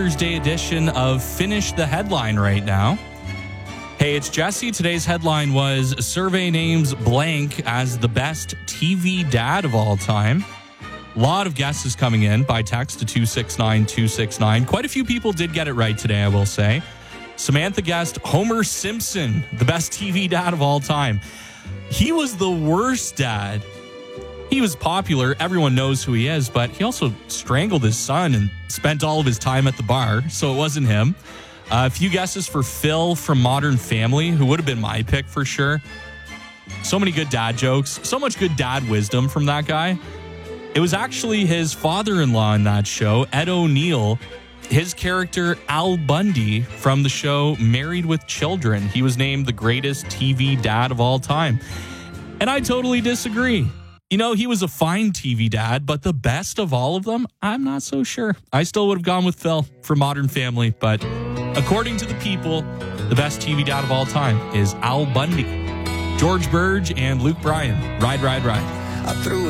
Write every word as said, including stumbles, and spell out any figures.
Thursday edition of Finish the Headline right now. Hey, it's Jesse. Today's headline was Survey names blank as the best T V dad of all time. A lot of guesses coming in by text to two six nine two six nine. Quite a few people did get it right today, I will say. Samantha guessed Homer Simpson, the best T V dad of all time. He was the worst dad. He was popular. Everyone knows who he is, but he also strangled his son and spent all of his time at the bar, so it wasn't him. Uh, a few guesses for Phil from Modern Family, who would have been my pick for sure. So many good dad jokes. So much good dad wisdom from that guy. It was actually his father-in-law in that show, Ed O'Neill. His character, Al Bundy, from the show Married with Children. He was named the greatest T V dad of all time. And I totally disagree. You know, he was a fine T V dad, but the best of all of them, I'm not so sure. I still would have gone with Phil from Modern Family, but according to the people, the best T V dad of all time is Al Bundy. George Burge and Luke Bryan. Ride, ride, ride. I threw